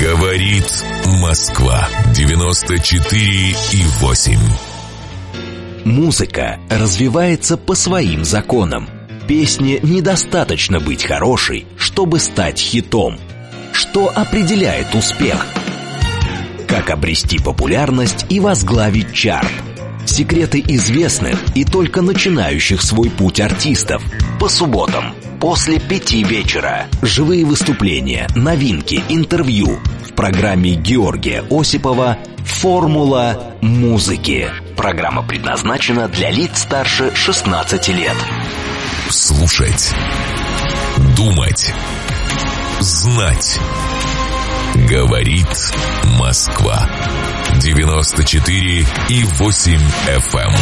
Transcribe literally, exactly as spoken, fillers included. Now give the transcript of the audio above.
Говорит Москва. девяносто четыре и восемь. Музыка развивается по своим законам. Песне недостаточно быть хорошей, чтобы стать хитом. Что определяет успех? Как обрести популярность и возглавить чарт? Секреты известных и только начинающих свой путь артистов. По субботам после пяти вечера. Живые выступления, новинки, интервью. В программе Георгия Осипова «Формула музыки». Программа предназначена для лиц старше шестнадцати лет. Слушать, думать, знать. Говорит Москва. девяносто четыре и восемь эф эм.